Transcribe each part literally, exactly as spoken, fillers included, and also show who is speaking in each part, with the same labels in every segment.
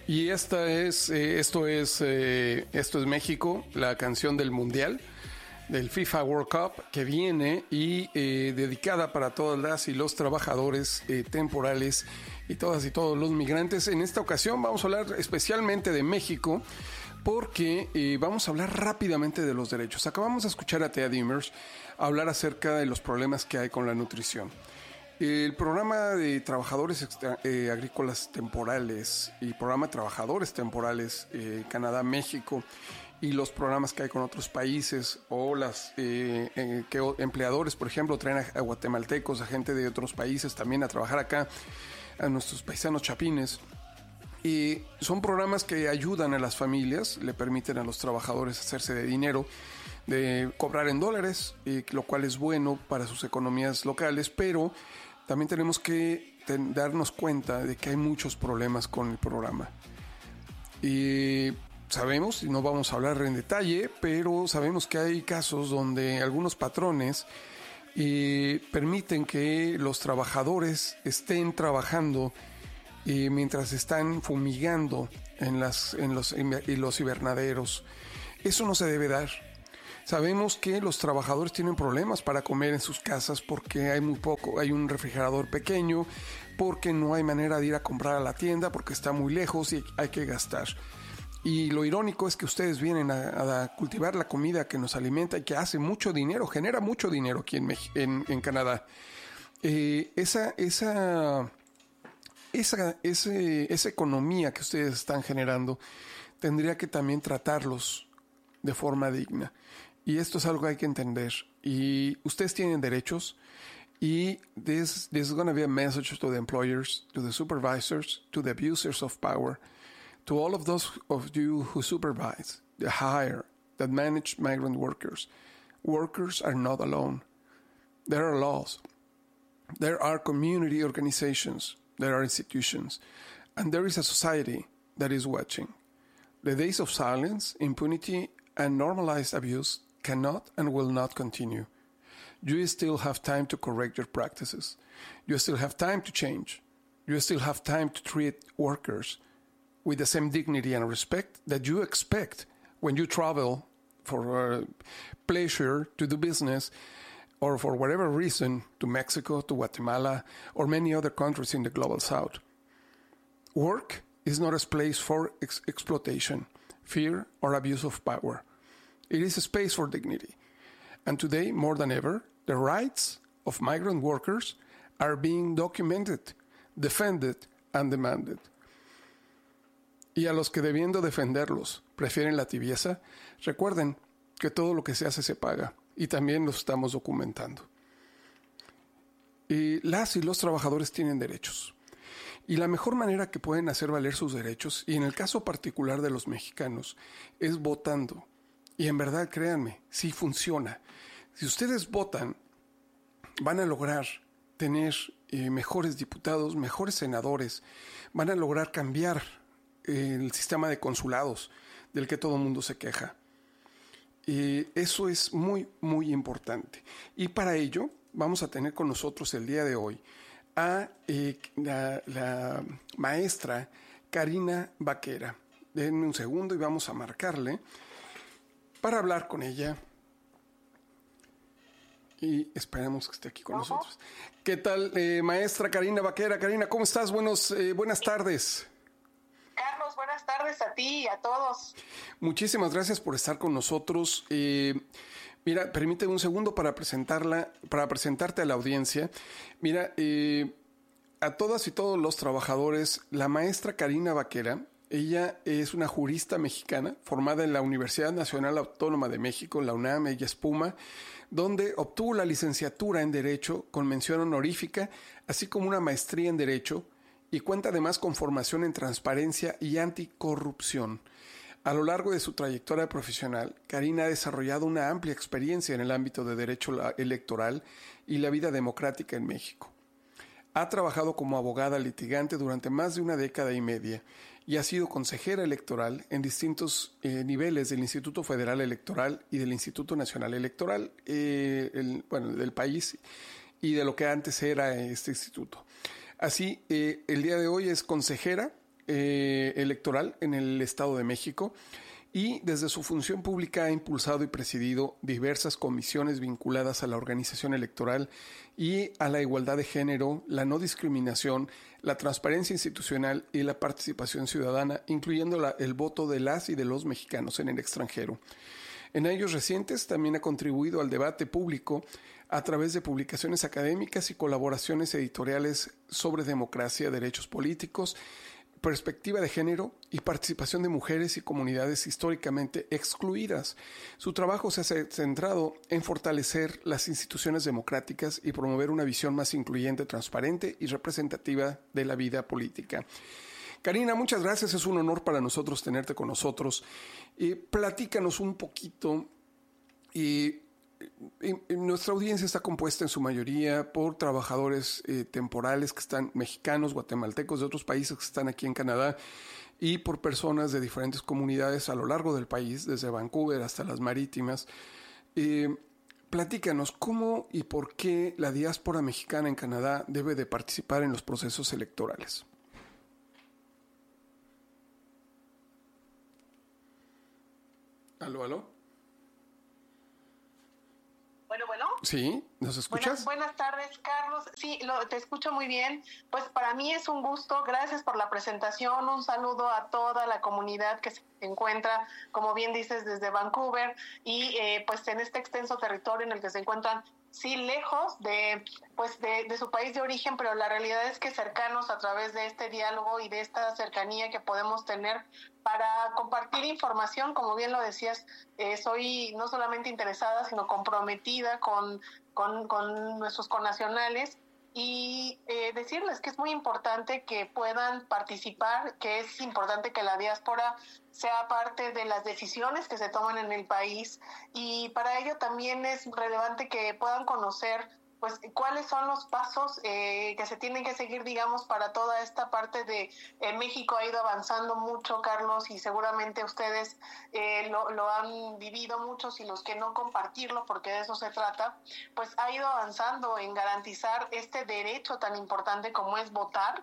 Speaker 1: Y esta es, eh, esto es, eh, esto es México, la canción del Mundial, del FIFA World Cup, que viene y eh, dedicada para todas las y los trabajadores eh, temporales y todas y todos los migrantes. En esta ocasión vamos a hablar especialmente de México, porque eh, vamos a hablar rápidamente de los derechos. Acabamos de escuchar a Thea Dimmers hablar acerca de los problemas que hay con la nutrición. El programa de trabajadores extra, eh, agrícolas temporales y programa de trabajadores temporales eh, Canadá, México, y los programas que hay con otros países o las eh, eh, que empleadores, por ejemplo, traen a, a guatemaltecos, a gente de otros países también a trabajar acá, a nuestros paisanos chapines. Y son programas que ayudan a las familias, le permiten a los trabajadores hacerse de dinero, de cobrar en dólares, y lo cual es bueno para sus economías locales, pero también tenemos que ten, darnos cuenta de que hay muchos problemas con el programa. Y sabemos, y no vamos a hablar en detalle, pero sabemos que hay casos donde algunos patrones eh, permiten que los trabajadores estén trabajando eh, mientras están fumigando en, las, en, los, en los invernaderos. Eso no se debe dar. Sabemos que los trabajadores tienen problemas para comer en sus casas porque hay muy poco, hay un refrigerador pequeño, porque no hay manera de ir a comprar a la tienda, porque está muy lejos y hay que gastar. Y lo irónico es que ustedes vienen a, a cultivar la comida que nos alimenta y que hace mucho dinero, genera mucho dinero aquí en, Mex- en, en Canadá. Eh, esa, esa, esa, ese, esa economía que ustedes están generando tendría que también tratarlos de forma digna. Y esto es algo que hay que entender. Y ustedes tienen derechos. Y this, this is going to be a message to the employers, to the supervisors, to the abusers of power, to all of those of you who supervise, the hire, that manage migrant workers. Workers are not alone. There are laws. There are community organizations. There are institutions. And there is a society that is watching. The days of silence, impunity, and normalized abuse cannot and will not continue. You still have time to correct your practices. You still have time to change. You still have time to treat workers with the same dignity and respect that you expect when you travel for uh, pleasure, to do business, or for whatever reason to Mexico, to Guatemala, or many other countries in the global south. Work is not a place for ex- exploitation, fear, or abuse of power. It is a space for dignity. And today, more than ever, the rights of migrant workers are being documented, defended, and demanded. Y a los que debiendo defenderlos prefieren la tibieza, recuerden que todo lo que se hace se paga y también lo estamos documentando. Y las y los trabajadores tienen derechos. Y la mejor manera que pueden hacer valer sus derechos, y en el caso particular de los mexicanos, es votando. Y en verdad, créanme, sí funciona. Si ustedes votan, van a lograr tener eh, mejores diputados, mejores senadores, van a lograr cambiar eh, el sistema de consulados del que todo el mundo se queja. Eh, eso es muy, muy importante. Y para ello, vamos a tener con nosotros el día de hoy a eh, la, la maestra Karina Vaquera. Denme un segundo y vamos a marcarle para hablar con ella y esperemos que esté aquí con nosotros. ¿Qué tal, eh, maestra Karina Vaquera? Karina, ¿cómo estás? Buenos, eh, buenas tardes.
Speaker 2: Carlos, buenas tardes a ti y a todos.
Speaker 1: Muchísimas gracias por estar con nosotros. Eh, mira, permíteme un segundo para presentarla, para presentarte a la audiencia. Mira, eh, a todas y todos los trabajadores, la maestra Karina Vaquera, ella es una jurista mexicana formada en la Universidad Nacional Autónoma de México, la UNAM, ella es Puma, donde obtuvo la licenciatura en Derecho con mención honorífica, así como una maestría en Derecho, y cuenta además con formación en transparencia y anticorrupción. A lo largo de su trayectoria profesional, Karina ha desarrollado una amplia experiencia en el ámbito de derecho electoral y la vida democrática en México. Ha trabajado como abogada litigante durante más de una década y media y ha sido consejera electoral en distintos eh, niveles del Instituto Federal Electoral y del Instituto Nacional Electoral, eh, el, bueno, del país y de lo que antes era este instituto. Así, eh, el día de hoy es consejera eh, electoral en el Estado de México y desde su función pública ha impulsado y presidido diversas comisiones vinculadas a la organización electoral y a la igualdad de género, la no discriminación, la transparencia institucional y la participación ciudadana, incluyendo la, el voto de las y de los mexicanos en el extranjero. En años recientes también ha contribuido al debate público a través de publicaciones académicas y colaboraciones editoriales sobre democracia, derechos políticos, perspectiva de género y participación de mujeres y comunidades históricamente excluidas. Su trabajo se ha centrado en fortalecer las instituciones democráticas y promover una visión más incluyente, transparente y representativa de la vida política. Karina, muchas gracias. Es un honor para nosotros tenerte con nosotros. Eh, platícanos un poquito. Eh, eh, nuestra audiencia está compuesta en su mayoría por trabajadores eh, temporales que están mexicanos, guatemaltecos, de otros países que están aquí en Canadá y por personas de diferentes comunidades a lo largo del país, desde Vancouver hasta las marítimas. Eh, platícanos cómo y por qué la diáspora mexicana en Canadá debe de participar en los procesos electorales. ¿Aló, aló?
Speaker 2: Bueno, bueno.
Speaker 1: Sí, ¿nos escuchas?
Speaker 2: Buenas, buenas tardes, Carlos. Sí, lo, te escucho muy bien. Pues para mí es un gusto. Gracias por la presentación. Un saludo a toda la comunidad que se encuentra, como bien dices, desde Vancouver y eh, pues en este extenso territorio en el que se encuentran, sí, lejos de pues de, de su país de origen, pero la realidad es que cercanos a través de este diálogo y de esta cercanía que podemos tener para compartir información. Como bien lo decías, eh, soy no solamente interesada, sino comprometida con, con, con nuestros connacionales y eh, decirles que es muy importante que puedan participar, que es importante que la diáspora sea parte de las decisiones que se toman en el país y para ello también es relevante que puedan conocer pues cuáles son los pasos eh, que se tienen que seguir, digamos, para toda esta parte de eh, México ha ido avanzando mucho, Carlos, y seguramente ustedes eh, lo, lo han vivido muchos y los que no compartirlo, porque de eso se trata, pues ha ido avanzando en garantizar este derecho tan importante como es votar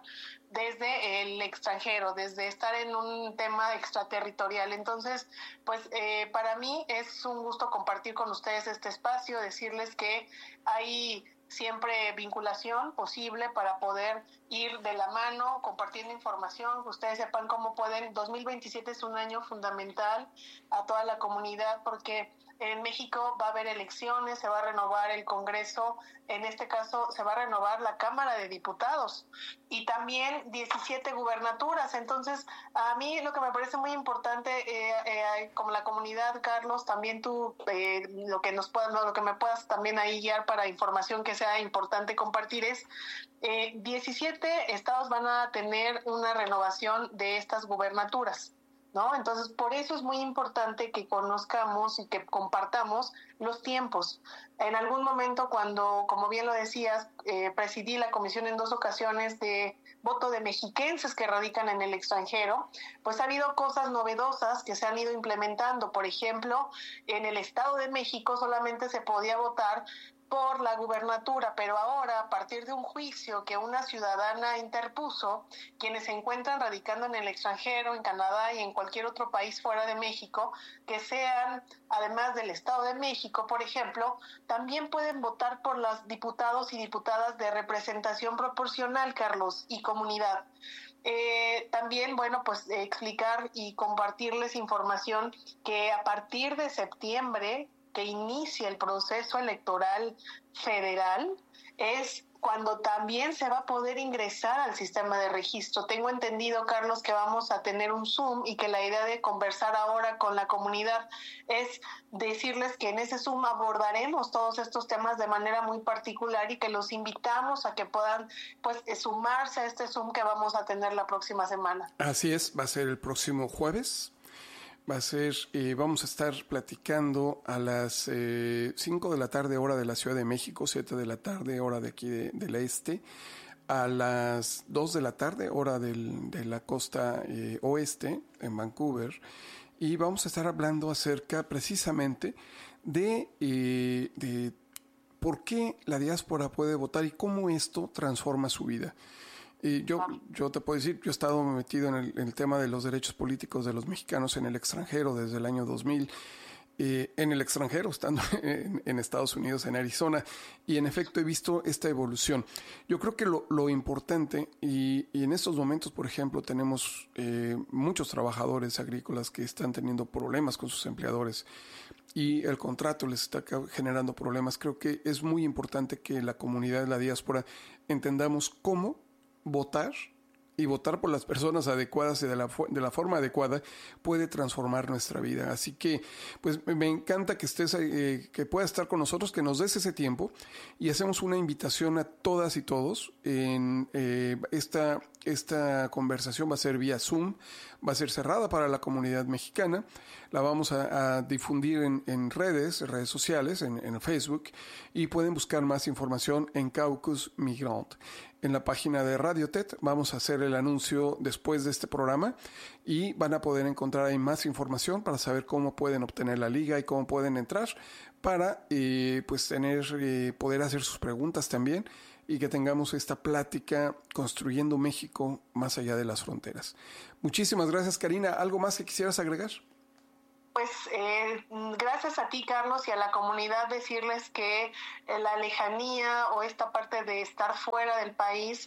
Speaker 2: desde el extranjero, desde estar en un tema extraterritorial. Entonces, pues eh, para mí es un gusto compartir con ustedes este espacio, decirles que hay siempre vinculación posible para poder ir de la mano, compartiendo información, que ustedes sepan cómo pueden. dos mil veintisiete es un año fundamental a toda la comunidad porque en México va a haber elecciones, se va a renovar el Congreso, en este caso se va a renovar la Cámara de Diputados y también diecisiete gubernaturas. Entonces, a mí lo que me parece muy importante, eh, eh, como la comunidad, Carlos, también tú, eh, lo que nos puedas, lo que me puedas también ahí guiar para información que sea importante compartir es, eh, diecisiete estados van a tener una renovación de estas gubernaturas, ¿no? Entonces, por eso es muy importante que conozcamos y que compartamos los tiempos. En algún momento, cuando, como bien lo decías, eh, presidí la comisión en dos ocasiones de voto de mexiquenses que radican en el extranjero, pues ha habido cosas novedosas que se han ido implementando. Por ejemplo, en el Estado de México solamente se podía votar por la gubernatura, pero ahora, a partir de un juicio que una ciudadana interpuso, quienes se encuentran radicando en el extranjero, en Canadá y en cualquier otro país fuera de México, que sean, además del Estado de México, por ejemplo, también pueden votar por los diputados y diputadas de representación proporcional, Carlos, y comunidad. Eh, también, bueno, pues eh, explicar y compartirles información que a partir de septiembre, que inicia el proceso electoral federal, es cuando también se va a poder ingresar al sistema de registro. Tengo entendido, Carlos, que vamos a tener un Zoom y que la idea de conversar ahora con la comunidad es decirles que en ese Zoom abordaremos todos estos temas de manera muy particular y que los invitamos a que puedan pues sumarse a este Zoom que vamos a tener la próxima semana.
Speaker 1: Así es, va a ser el próximo jueves. Va a ser, eh, vamos a estar platicando a las eh, cinco de la tarde, hora de la Ciudad de México, siete de la tarde, hora de aquí de, del este, a las dos de la tarde, hora del, de la costa eh, oeste, en Vancouver, y vamos a estar hablando acerca precisamente de, eh, de por qué la diáspora puede votar y cómo esto transforma su vida. Y yo, yo te puedo decir, yo he estado metido en el, en el tema de los derechos políticos de los mexicanos en el extranjero desde el año dos mil, eh, en el extranjero, estando en, en Estados Unidos, en Arizona, y en efecto he visto esta evolución. Yo creo que lo, lo importante, y, y en estos momentos, por ejemplo, tenemos eh, muchos trabajadores agrícolas que están teniendo problemas con sus empleadores, y el contrato les está generando problemas. Creo que es muy importante que la comunidad de la diáspora entendamos cómo votar, y votar por las personas adecuadas y de la, de la forma adecuada puede transformar nuestra vida. Así que, pues, me encanta que estés, eh, que puedas estar con nosotros, que nos des ese tiempo, y hacemos una invitación a todas y todos. En eh, esta, esta conversación va a ser vía Zoom, va a ser cerrada para la comunidad mexicana. La vamos a, a difundir en, en redes, redes sociales, en, en Facebook, y pueden buscar más información en Caucus Migrant. En la página de Radio T E D vamos a hacer el anuncio después de este programa y van a poder encontrar ahí más información para saber cómo pueden obtener la liga y cómo pueden entrar para eh, pues tener, eh, poder hacer sus preguntas también y que tengamos esta plática construyendo México más allá de las fronteras. Muchísimas gracias, Karina. ¿Algo más que quisieras agregar?
Speaker 2: Pues eh, gracias a ti, Carlos, y a la comunidad decirles que eh, la lejanía o esta parte de estar fuera del país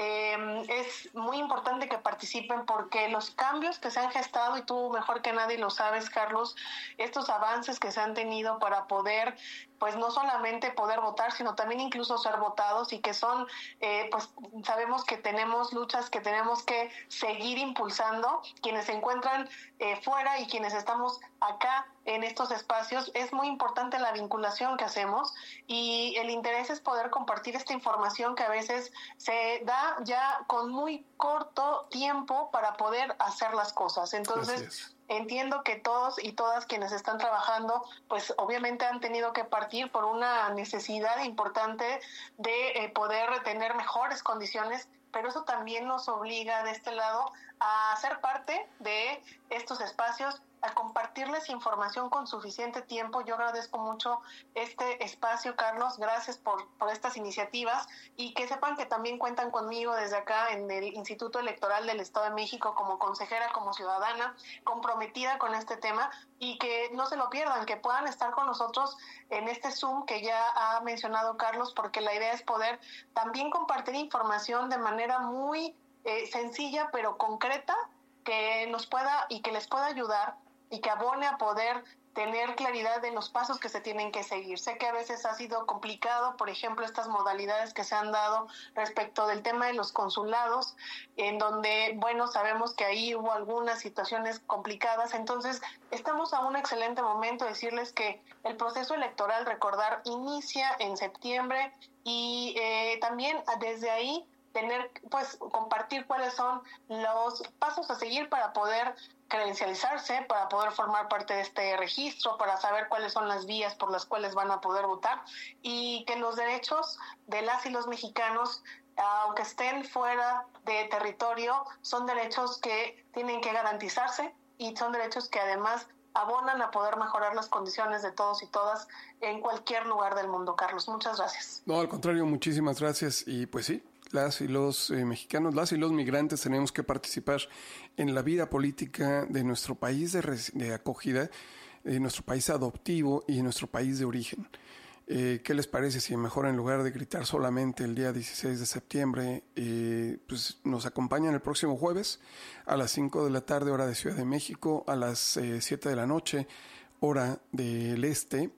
Speaker 2: eh, es muy importante que participen, porque los cambios que se han gestado, y tú mejor que nadie lo sabes, Carlos, estos avances que se han tenido para poder, pues no solamente poder votar, sino también incluso ser votados, y que son, eh, pues sabemos que tenemos luchas que tenemos que seguir impulsando, quienes se encuentran eh, fuera y quienes estamos acá en estos espacios. Es muy importante la vinculación que hacemos, y el interés es poder compartir esta información que a veces se da ya con muy corto tiempo para poder hacer las cosas. Entonces, entiendo que todos y todas quienes están trabajando, pues obviamente han tenido que partir por una necesidad importante de eh, poder tener mejores condiciones, pero eso también nos obliga de este lado a ser parte de estos espacios, a compartirles información con suficiente tiempo. Yo agradezco mucho este espacio, Carlos, gracias por, por estas iniciativas, y que sepan que también cuentan conmigo desde acá en el Instituto Electoral del Estado de México como consejera, como ciudadana comprometida con este tema, y que no se lo pierdan, que puedan estar con nosotros en este Zoom que ya ha mencionado Carlos, porque la idea es poder también compartir información de manera muy eh, sencilla pero concreta, que nos pueda y que les pueda ayudar y que abone a poder tener claridad de los pasos que se tienen que seguir. Sé que a veces ha sido complicado, por ejemplo, estas modalidades que se han dado respecto del tema de los consulados, en donde, bueno, sabemos que ahí hubo algunas situaciones complicadas. Entonces, estamos a un excelente momento de decirles que el proceso electoral, recordar, inicia en septiembre, y eh, también desde ahí tener, pues, compartir cuáles son los pasos a seguir para poder credencializarse, para poder formar parte de este registro, para saber cuáles son las vías por las cuales van a poder votar, y que los derechos de las y los mexicanos, aunque estén fuera de territorio, son derechos que tienen que garantizarse, y son derechos que además abonan a poder mejorar las condiciones de todos y todas en cualquier lugar del mundo. Carlos, muchas gracias.
Speaker 1: No, al contrario, muchísimas gracias. Y pues sí, las y los eh, mexicanos, las y los migrantes tenemos que participar en la vida política de nuestro país de, de acogida, de nuestro país adoptivo y de nuestro país de origen. Eh, ¿Qué les parece si mejor, en lugar de gritar solamente el día dieciséis de septiembre, eh, pues nos acompañan el próximo jueves a las cinco de la tarde, hora de Ciudad de México, a las eh, siete de la noche, hora del este,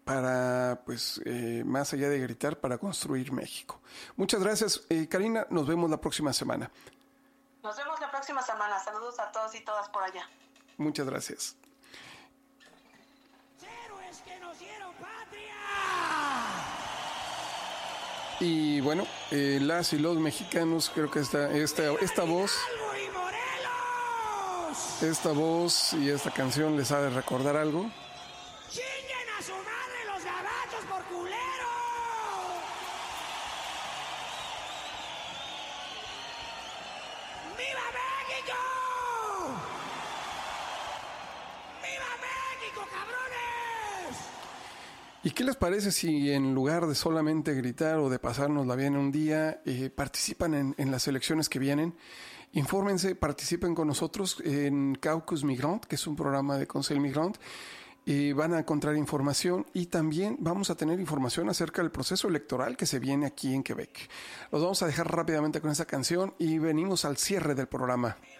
Speaker 1: para, pues, eh, más allá de gritar, para construir México? Muchas gracias, eh, Karina. Nos vemos la próxima semana.
Speaker 2: Nos vemos la próxima semana. Saludos a todos y todas por allá.
Speaker 1: Muchas gracias.
Speaker 3: ¡Héroes que nos dieron patria!
Speaker 1: Y bueno, eh, las y los mexicanos, creo que esta, esta, esta voz, esta voz y esta canción les ha de recordar algo.
Speaker 3: ¡Chinguen a su madre los gabachos por culeros! ¡Viva México! ¡Viva México, cabrones!
Speaker 1: ¿Y qué les parece si en lugar de solamente gritar o de pasárnosla bien un día, eh, participan en, en las elecciones que vienen? Infórmense, participen con nosotros en Caucus Migrant, que es un programa de Conseil Migrant. Eh, van a encontrar información y también vamos a tener información acerca del proceso electoral que se viene aquí en Quebec. Los vamos a dejar rápidamente con esa canción y venimos al cierre del programa.